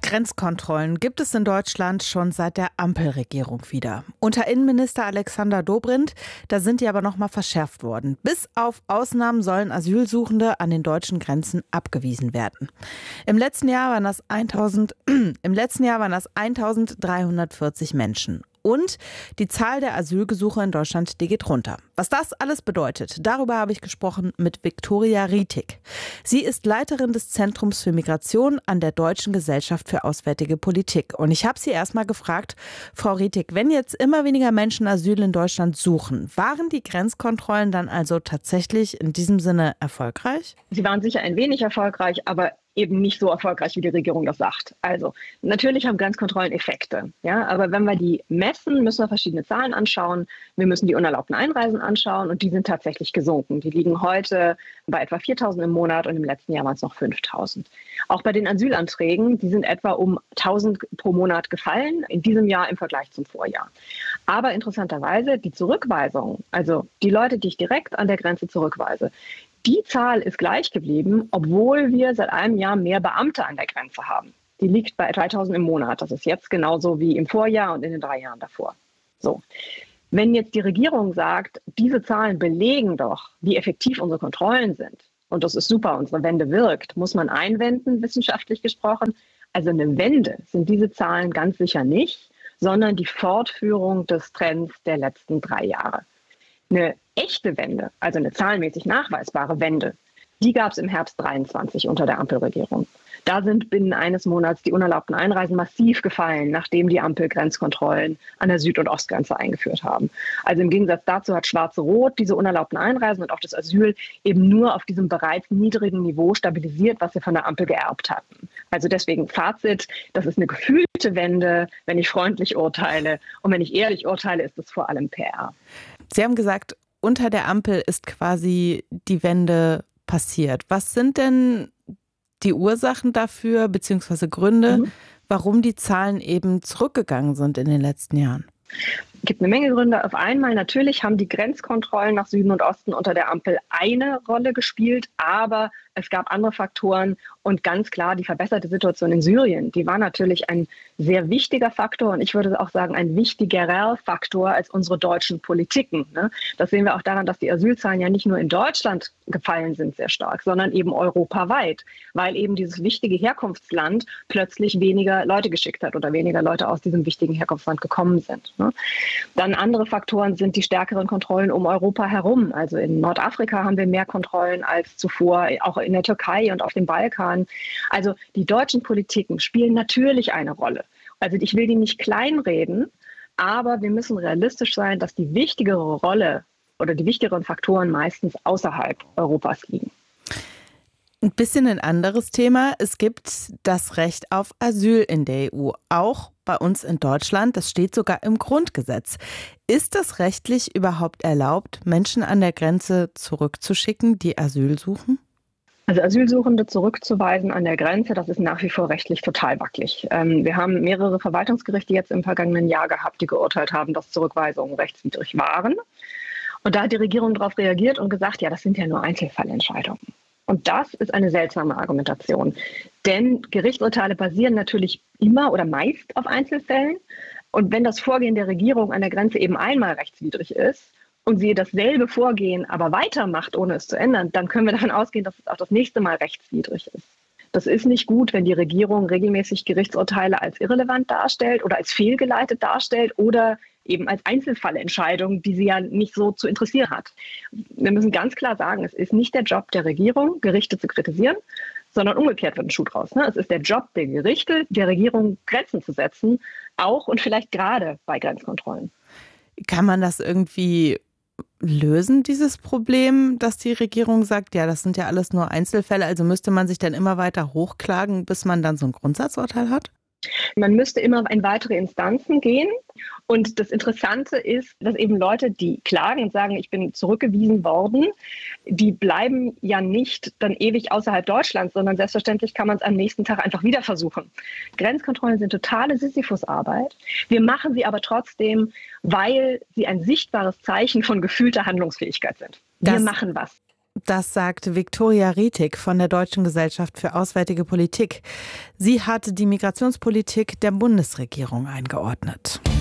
Grenzkontrollen gibt es in Deutschland schon seit der Ampelregierung wieder. Unter Innenminister Alexander Dobrindt, da sind die aber noch mal verschärft worden. Bis auf Ausnahmen sollen Asylsuchende an den deutschen Grenzen abgewiesen werden. Im letzten Jahr waren das 1340 Menschen. Und die Zahl der Asylgesuche in Deutschland, die geht runter. Was das alles bedeutet, darüber habe ich gesprochen mit Viktoria Rietig. Sie ist Leiterin des Zentrums für Migration an der Deutschen Gesellschaft für Auswärtige Politik. Und ich habe sie erst mal gefragt, Frau Rietig, wenn jetzt immer weniger Menschen Asyl in Deutschland suchen, waren die Grenzkontrollen dann also tatsächlich in diesem Sinne erfolgreich? Sie waren sicher ein wenig erfolgreich, aber eben nicht so erfolgreich, wie die Regierung das sagt. Also natürlich haben Grenzkontrollen Effekte, ja, aber wenn wir die messen, müssen wir verschiedene Zahlen anschauen. Wir müssen die unerlaubten Einreisen anschauen und die sind tatsächlich gesunken. Die liegen heute bei etwa 4.000 im Monat und im letzten Jahr waren es noch 5.000. Auch bei den Asylanträgen, die sind etwa um 1.000 pro Monat gefallen, in diesem Jahr im Vergleich zum Vorjahr. Aber interessanterweise die Zurückweisung, also die Leute, die ich direkt an der Grenze zurückweise, die Zahl ist gleich geblieben, obwohl wir seit einem Jahr mehr Beamte an der Grenze haben. Die liegt bei 3.000 im Monat. Das ist jetzt genauso wie im Vorjahr und in den 3 Jahren davor. So. Wenn jetzt die Regierung sagt, diese Zahlen belegen doch, wie effektiv unsere Kontrollen sind, und das ist super, unsere Wende wirkt, muss man einwenden, wissenschaftlich gesprochen. Also eine Wende sind diese Zahlen ganz sicher nicht, sondern die Fortführung des Trends der letzten 3 Jahre. Eine echte Wende, also eine zahlenmäßig nachweisbare Wende, die gab es im Herbst 2023 unter der Ampelregierung. Da sind binnen eines Monats die unerlaubten Einreisen massiv gefallen, nachdem die Ampel Grenzkontrollen an der Süd- und Ostgrenze eingeführt haben. Also im Gegensatz dazu hat Schwarze-Rot diese unerlaubten Einreisen und auch das Asyl eben nur auf diesem bereits niedrigen Niveau stabilisiert, was wir von der Ampel geerbt hatten. Also deswegen Fazit, das ist eine gefühlte Wende, wenn ich freundlich urteile. Und wenn ich ehrlich urteile, ist es vor allem PR. Sie haben gesagt, unter der Ampel ist quasi die Wende passiert. Was sind denn die Ursachen dafür, beziehungsweise Gründe, warum die Zahlen eben zurückgegangen sind in den letzten Jahren? Es gibt eine Menge Gründe. Auf einmal natürlich haben die Grenzkontrollen nach Süden und Osten unter der Ampel eine Rolle gespielt, aber es gab andere Faktoren und ganz klar die verbesserte Situation in Syrien. Die war natürlich ein sehr wichtiger Faktor und ich würde auch sagen ein wichtigerer Faktor als unsere deutschen Politiken. Das sehen wir auch daran, dass die Asylzahlen ja nicht nur in Deutschland gefallen sind sehr stark, sondern eben europaweit, weil eben dieses wichtige Herkunftsland plötzlich weniger Leute geschickt hat oder weniger Leute aus diesem wichtigen Herkunftsland gekommen sind. Dann andere Faktoren sind die stärkeren Kontrollen um Europa herum. Also in Nordafrika haben wir mehr Kontrollen als zuvor, auch in der Türkei und auf dem Balkan. Also die deutschen Politiken spielen natürlich eine Rolle. Also ich will die nicht kleinreden, aber wir müssen realistisch sein, dass die wichtigere Rolle oder die wichtigeren Faktoren meistens außerhalb Europas liegen. Ein bisschen ein anderes Thema. Es gibt das Recht auf Asyl in der EU, auch bei uns in Deutschland. Das steht sogar im Grundgesetz. Ist das rechtlich überhaupt erlaubt, Menschen an der Grenze zurückzuschicken, die Asyl suchen? Also Asylsuchende zurückzuweisen an der Grenze, das ist nach wie vor rechtlich total wackelig. Wir haben mehrere Verwaltungsgerichte jetzt im vergangenen Jahr gehabt, die geurteilt haben, dass Zurückweisungen rechtswidrig waren. Und da hat die Regierung darauf reagiert und gesagt, ja, das sind ja nur Einzelfallentscheidungen. Und das ist eine seltsame Argumentation. Denn Gerichtsurteile basieren natürlich immer oder meist auf Einzelfällen. Und wenn das Vorgehen der Regierung an der Grenze eben einmal rechtswidrig ist und sie dasselbe Vorgehen aber weitermacht, ohne es zu ändern, dann können wir davon ausgehen, dass es auch das nächste Mal rechtswidrig ist. Das ist nicht gut, wenn die Regierung regelmäßig Gerichtsurteile als irrelevant darstellt oder als fehlgeleitet darstellt oder eben als Einzelfallentscheidung, die sie ja nicht so zu interessieren hat. Wir müssen ganz klar sagen, es ist nicht der Job der Regierung, Gerichte zu kritisieren, sondern umgekehrt wird ein Schuh draus. Es ist der Job der Gerichte, der Regierung Grenzen zu setzen, auch und vielleicht gerade bei Grenzkontrollen. Kann man das irgendwie lösen, dieses Problem, dass die Regierung sagt, ja, das sind ja alles nur Einzelfälle, also müsste man sich dann immer weiter hochklagen, bis man dann so ein Grundsatzurteil hat? Man müsste immer in weitere Instanzen gehen. Und das Interessante ist, dass eben Leute, die klagen und sagen, ich bin zurückgewiesen worden, die bleiben ja nicht dann ewig außerhalb Deutschlands, sondern selbstverständlich kann man es am nächsten Tag einfach wieder versuchen. Grenzkontrollen sind totale Sisyphusarbeit. Wir machen sie aber trotzdem, weil sie ein sichtbares Zeichen von gefühlter Handlungsfähigkeit sind. Wir machen was. Das sagt Viktoria Rietig von der Deutschen Gesellschaft für Auswärtige Politik. Sie hat die Migrationspolitik der Bundesregierung eingeordnet.